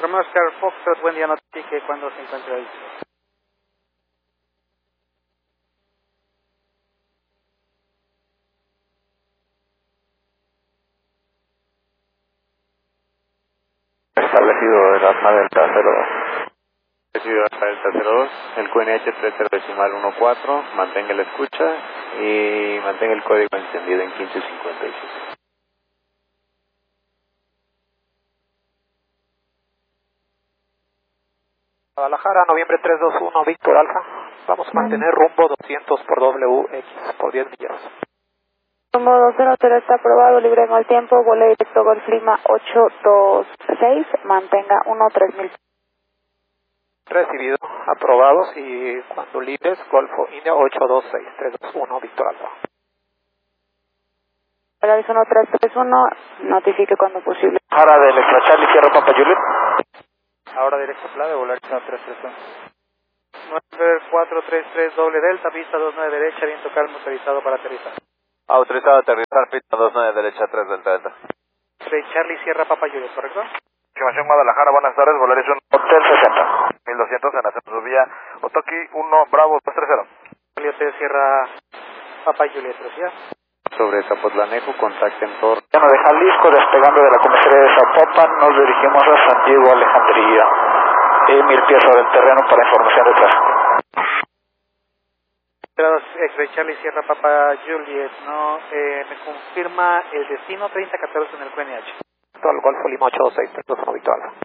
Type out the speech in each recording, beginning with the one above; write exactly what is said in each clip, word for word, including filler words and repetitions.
Romeo Oscar Foxtrot, buen día, notifique cuando se encuentre ahí. Establecido el Alfa Delta cero dos. Establecido Alfa Delta cero dos, el Q N H treinta decimal uno cuatro, mantenga la escucha y mantenga el código encendido en quince cincuenta y siete. Guadalajara, noviembre tres dos uno, Víctor Alfa. Vamos a mantener rumbo doscientos por W X por diez millas. Rumbo dos cero cero está aprobado, libre en el tiempo, vuelo directo Golf Lima ocho dos seis, mantenga uno tres mil. Recibido, aprobados y cuando libres, Golfo India ocho dos seis, tres dos uno, Víctor Alfa. Polaris uno tres tres uno, notifique cuando posible. Ahora de Electra Charlie, Sierra Papa Juliet. Ahora directo Plade, Volaris uno tres tres uno. nueve cuatro tres tres, doble Delta, pista dos nueve derecha, viento calmo, autorizado para aterrizar. Autorizado a aterrizar, pista dos nueve derecha, tres Delta Delta. De Charlie Sierra Papa Juliet, ¿correcto? Estimación Guadalajara, buenas tardes, Volaris uno Hotel sesenta, mil doscientos en ascenso vía Otoki uno Bravo dos tres cero. Hotel Sierra Papa Juliet, ¿ya? Sobre Zapotlanejo, contacten por Llano de Jalisco, despegando de la comisaría de Zapopan, nos dirigimos a San Diego, Alejandría, y mil pies sobre el terreno para información de tráfico. Ex Charlie Sierra Papa Juliet, no, eh, me confirma el destino treinta catorce en el Q N H. Al Golfo Lima ocho dos seis, tres dos uno, Víctor Alfa.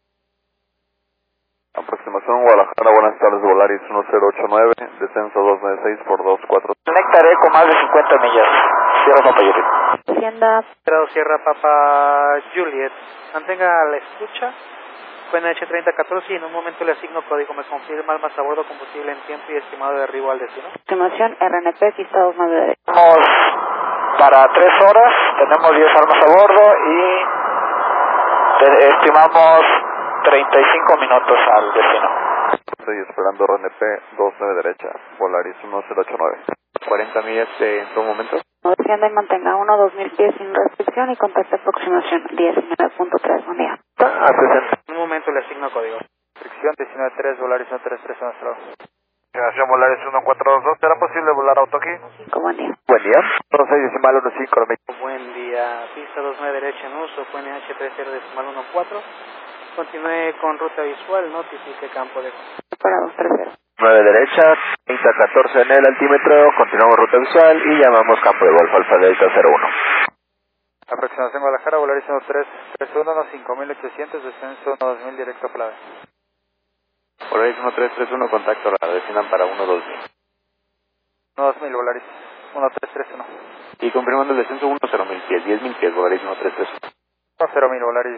Aproximación Guadalajara, buenas tardes, Volaris uno cero ocho nueve, descenso dos nueve seis por dos cuatro. Néctar Eco, más de cincuenta millas, Sierra Papa Juliet. Hacienda. Sierra Papa Juliet, mantenga la escucha, Q N H treinta catorce y en un momento le asigno código, me confirma almas a bordo, combustible en tiempo y estimado de arribo al destino. Estimación R N P, pista dos nueve derecha. Vamos para tres horas, tenemos diez armas a bordo y te- estimamos treinta y cinco minutos al destino. Estoy esperando R N P dos nueve derecha, Volaris uno cero ocho nueve. cuarenta millas en todo momento. Descienda y mantenga uno dos mil pies sin restricción y contacte aproximación diecinueve punto tres, buen día. A sesenta. En un momento le asigno código. Restricción diecinueve tres, Volaris uno tres tres uno cero. Estimación Volaris uno cuatro dos dos, ¿será posible volar a Otoki? cinco, buen día. Buen día. dos seis decimal uno cinco. Buen día, pista dos nueve derecha en uso, Q N H treinta decimal uno cuatro. Continúe con ruta visual, notifique campo de... Para dos tres cero. nueve derecha, treinta catorce en el altímetro, continuamos ruta visual y llamamos campo de Golfo Alfa Delta cero uno. Aproximación Guadalajara, Volaris uno tres tres uno, cinco mil ochocientos, descenso dos mil directo a Plade. Volaris uno tres tres uno, contacto, la definan para uno dos mil. uno dos mil, Volaris uno tres tres uno. Y confirmando el descenso uno cero mil pies, diez mil pies, Volaris uno tres tres uno. uno cero mil, Volaris.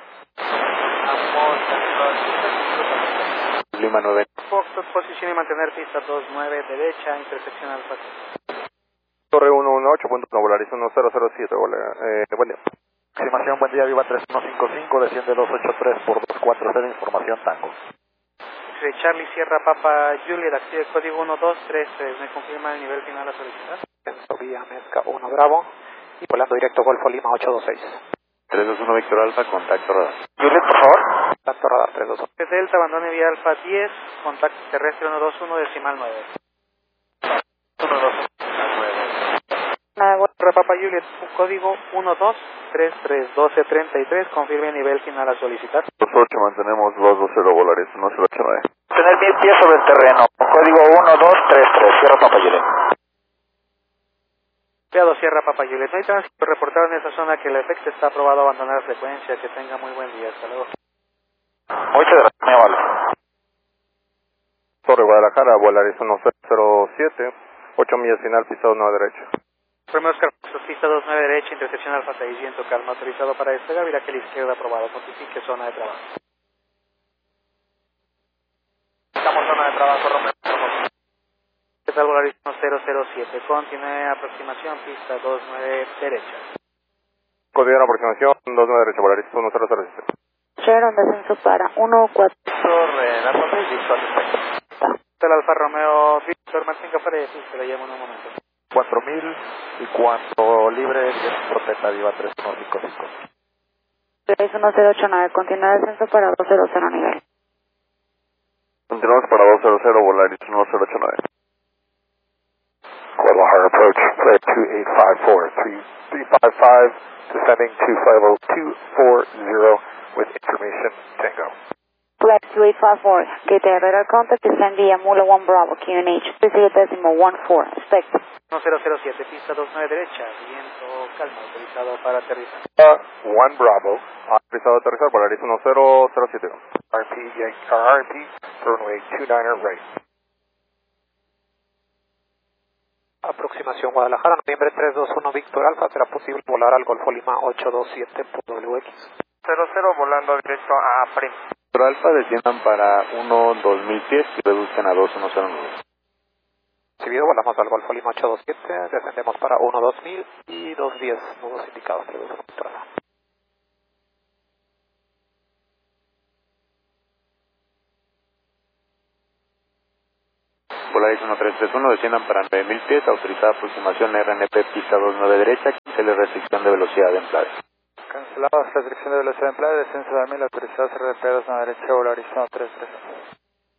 Lima nueve. Foxtrot, posición y mantener pista dos nueve derecha, intersección alfa. Torre uno uno ocho punto uno, Volaris uno cero cero siete, eh, buen día. Estimación, buen día, Viva tres uno cinco cinco, desciende dos ocho tres por dos cuatro cero, información tango. De Charlie Sierra Papa Juliet, active el código uno dos tres tres, me confirma el nivel final a solicitar. Descenso vía Mezca uno Bravo y volando directo Golfo Lima ocho dos seis. tres dos uno Víctor Alfa, contacto radar. Juliet, por favor. Contacto radar tres dos uno. Delta, abandone vía Alfa diez, contacto terrestre uno dos uno decimal nueve. uno dos uno. Sierra Papa Juliet, código uno dos tres tres uno dos tres tres, confirme nivel final a solicitar. dos ocho, mantenemos dos dos cero, Volaris uno cero ocho nueve. Tener mil pies sobre el terreno, código uno dos tres tres, Sierra Papa Juliet. Peado Sierra Papa Juliet, no hay tránsito reportado en esa zona que el efecto está aprobado a abandonar frecuencia, que tenga muy buen día, hasta luego. Muchas gracias, mi amable. Torre Guadalajara, Volaris uno cero siete, ocho millas final, pisado nueve derecha. Primero Oscar, pista dos nueve derecha, intersección Alfa seis, viento calma, autorizado para despegar, viraje a la izquierda aprobado, notifique zona de trabajo. Estamos zona de trabajo, Romeo. ¿Qué tal, Volaris uno cero cero siete? Continúe aproximación, pista dos nueve derecha. Código de aproximación dos nueve derecha, Volaris uno cero cero siete. Sharon, descenso para uno cuatro. Torre, la torre es visual. El Alfa Romeo, Víctor, mantenga fuera de pista, le llamo en un momento. cuatro mil y cuanto libre, protesta, Viva tres uno cinco cinco. tres uno cero ocho nueve, continúa descenso para dos cero cero nivel. Continuamos para dos cero cero, Volaris uno cero ocho nueve. Guadalajara approach, flight two eight five four, three three five five, descending two five zero two four zero with information Tango. Flight two eight five four, Gate radar contact, descend via Mula one Bravo, Q N H, three decimal one four, expect. uno cero cero siete, pista dos nueve derecha, viento calma, autorizado para aterrizar. Uh, one Bravo, Autorizado a aterrizar, Volaris uno cero cero siete. R M P, R M P, runway two niner right. Aproximación Guadalajara, noviembre tres dos uno, Víctor Alfa, será posible volar al Golfo Lima ocho dos siete por W X. cero cero, volando directo a Prim. Víctor Alfa, desciendan para uno dos mil pies y reduzcan a dos uno cero nueve. Recibido, volamos al Golfo Lima ocho dos siete, descendemos para uno dos mil y dos diez, nudos indicados, reduzcan Víctor Alfa. Volaris uno tres tres uno, desciendan para nueve mil pies, autorizada aproximación R N P, pista dos nueve derecha, cancele restricción de velocidad de empleo. Cancelado, restricción de velocidad de empleo, descenso de mil, autorizado R N P dos nueve derecha, Volaris uno tres tres uno.